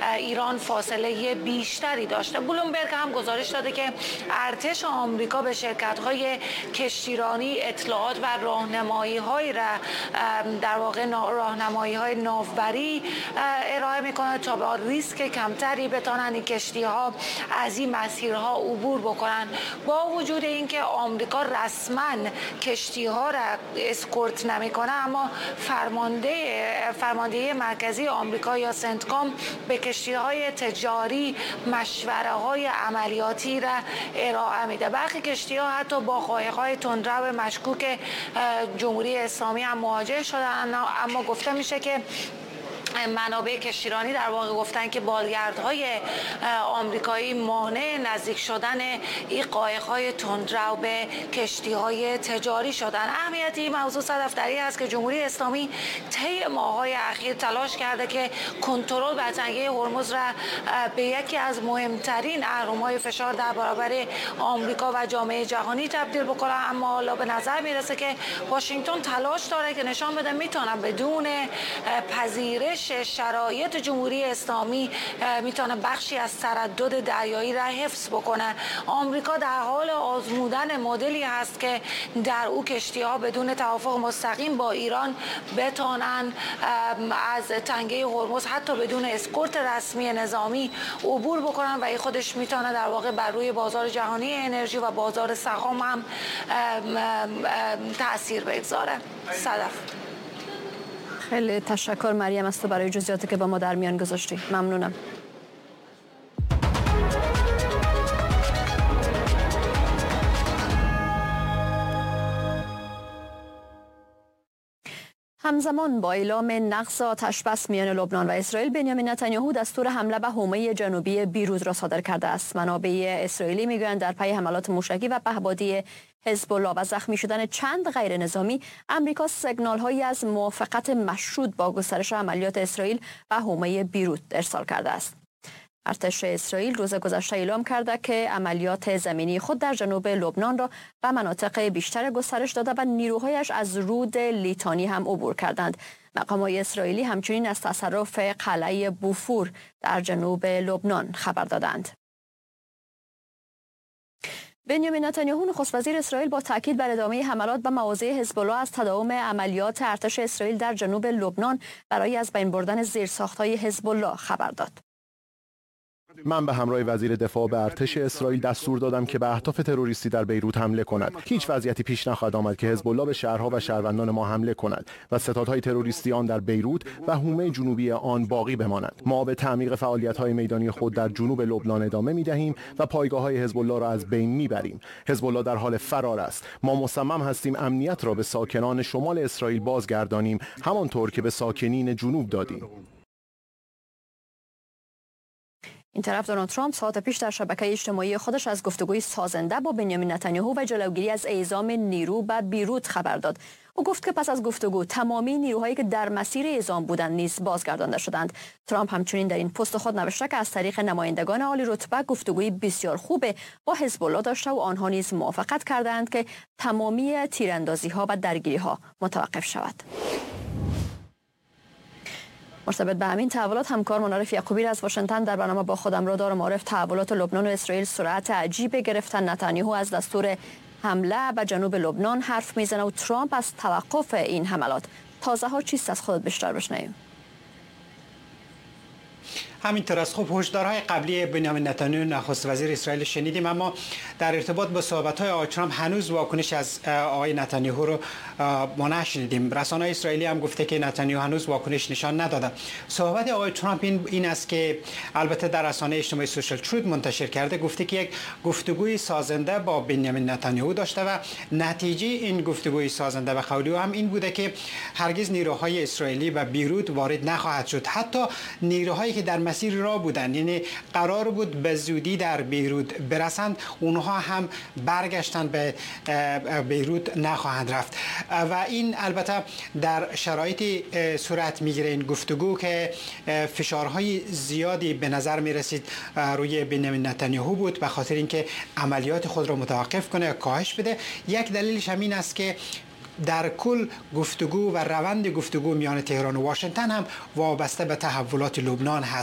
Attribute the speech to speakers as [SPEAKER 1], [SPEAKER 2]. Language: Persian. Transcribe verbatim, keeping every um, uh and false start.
[SPEAKER 1] ایران فاصله بیشتری داشته. بلومبرگ هم گزارش داده که ارتش آمریکا به شرکت‌های کشتیرانی اطلاعات و راهنمایی‌های را در واقع راهنمایی‌های ناوبری ارائه می‌کند تا با ریسک کمتری بتوانند این کشتی‌ها از این مسیرها عبور بکنند. با وجود اینکه آمریکا رسما کشتی‌ها را اسکورت نمی‌کنه، اما فرمانده فرماندهی مرکزی آمریکا یا سنتکام به کشتی‌های تجاری مشوره‌های عملیاتی را ارائه میده. برخی کشتی‌ها حتی با قایق‌های تندرو مشکوک جمهوری اسلامی هم مواجه شدند، اما گفته میشه که منابع کشتیرانی در واقع گفتن که بالگردهای آمریکایی مانع نزدیک شدن این قایق‌های تندرو به کشتی‌های تجاری شدن. اهمیت این موضوع صدف در این است که جمهوری اسلامی طی ماه‌های اخیر تلاش کرده که کنترل بر تنگه هرمز را به یکی از مهمترین اهرم‌های فشار در برابر آمریکا و جامعه جهانی تبدیل بکنه، اما حالا به نظر میرسه که واشنگتن تلاش داره که نشان بده میتونن بدون پذیرش شرایط جمهوری اسلامی میتونه بخشی از تردد دریایی را حفظ بکنه. آمریکا در حال آزمودن مدلی هست که در او کشتی‌ها بدون توافق مستقیم با ایران بتونن از تنگه هرمز حتی بدون اسکورت رسمی نظامی عبور بکنن و این خودش میتونه در واقع بر روی بازار جهانی انرژی و بازار سهام هم تأثیر بگذاره. صدف.
[SPEAKER 2] خیلی تشکر مریم از تو برای جزئیاتی که با ما در میان گذاشتی. ممنونم. همزمان با اعلام نقض آتشبس میان لبنان و اسرائیل، بنیامین نتانیاهو دستور حمله به حومه جنوبی بیروت را صادر کرده است. منابع اسرائیلی میگویند در پی حملات موشکی و پهپادی حزب الله و زخمی شدن چند غیر نظامی، امریکا سیگنال هایی از موافقت مشروط با گسترش عملیات اسرائیل و حومه بیروت ارسال کرده است. ارتش اسرائیل روز گذشته اعلام کرده که عملیات زمینی خود در جنوب لبنان را به مناطق بیشتر گسترش داده و نیروهایش از رود لیتانی هم عبور کردند. مقامات اسرائیلی همچنین از تصرف قلعه بوفور در جنوب لبنان خبر دادند. بنیامین نتانیاهو نخست وزیر اسرائیل با تاکید بر ادامه حملات به مواضع حزب الله از تداوم عملیات ارتش اسرائیل در جنوب لبنان برای از بین بردن زیرساخت‌های حزب الله خبر داد.
[SPEAKER 3] من به همراه وزیر دفاع به ارتش اسرائیل دستور دادم که به اهداف تروریستی در بیروت حمله کند. هیچ وضعیتی پیش نخواهد آمد که حزب الله به شهرها و شهروندان ما حمله کند و ستادهای تروریستی آن در بیروت و حومه جنوبی آن باقی بمانند. ما به تعمیق فعالیت‌های میدانی خود در جنوب لبنان ادامه می‌دهیم و پایگاه‌های حزب الله را از بین می‌بریم. حزب الله در حال فرار است. ما مصمم هستیم امنیت را به ساکنان شمال اسرائیل بازگردانیم، همانطور که به ساکنین جنوب دادیم.
[SPEAKER 2] این طرف دونالد ترامپ ساعت پیش در شبکه اجتماعی خودش از گفتگوی سازنده با بنیامین نتانیاهو و جلوگیری از اعزام نیرو به بیروت خبر داد. او گفت که پس از گفتگو تمامی نیروهایی که در مسیر اعزام بودند نیز بازگردانده شدند. ترامپ همچنین در این پست خود نوشته که از طریق نمایندگان عالی رتبه گفتگوی بسیار خوب با حزب الله داشته و آنها نیز موافقت کردند که تمامی تیراندازی‌ها و درگیری‌ها متوقف شود. مرتبط به همین تحولات همکار منارف یعقوبی از واشنگتن در برنامه با خودم رو دارم. معرف تحولات لبنان و اسرائیل سرعت عجیب گرفتن نتانیاهو از دستور حمله به جنوب لبنان حرف میزنه و ترامپ از توقف این حملات. تازه ها چیست از خودت بیشتر بشنویم؟
[SPEAKER 4] همینطور از خب هشدارهای قبلی بنیامین نتانیاهو نخست وزیر اسرائیل شنیدیم، اما در ارتباط با صحبت‌های آقای ترامپ هنوز واکنش از آقای نتانیاهو رو ما نشنیدیم. رسانه‌های اسرائیلی هم گفته که نتانیاهو هنوز واکنش نشان نداده. صحبت آقای ترامپ این, این است که البته در رسانه اجتماعی سوشال تروت منتشر کرده، گفته که یک گفتگوی سازنده با بنیامین نتانیاهو داشته و نتیجه این گفتگوی سازنده و قولی هم این بوده که هرگز نیروهای اسرائیلی به بیروت وارد نخواهد شد. حتی نیروهایی که در مسیر راه بودند، یعنی قرار بود به زودی در بیروت برسند، اونها هم برگشتن به بیروت نخواهند رفت و این البته در شرایطی صورت میگیره این گفتگو که فشارهای زیادی به نظر میرسید روی بنیامین نتانیاهو بود به خاطر اینکه عملیات خود را متوقف کنه، کاهش بده. یک دلیلش همین است که در کل گفتگو و روند گفتگو میان تهران و واشنگتن هم وابسته به تحولات لبنان هست.